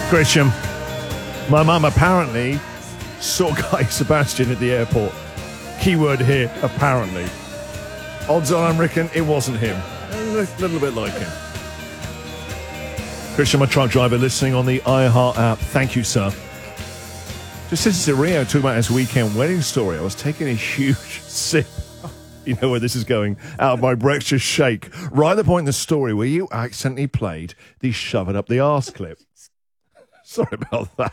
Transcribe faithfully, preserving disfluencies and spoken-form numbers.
Christian, my mum apparently saw Guy Sebastian at the airport. Keyword here, apparently. Odds on, I reckon it wasn't him. A little bit like him. Christian, my truck driver, listening on the iHeart app. Thank you, sir. Just listening to Rio talking about his weekend wedding story. I was taking a huge sip, you know where this is going, out of my breakfast shake. Right at the point in the story where you accidentally played the shove it up the arse clip. Sorry about that.